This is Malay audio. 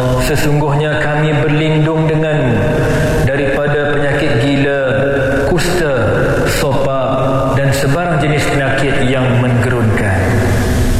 Sesungguhnya kami berlindung denganmu daripada penyakit gila, kusta, sopa dan sebarang jenis penyakit yang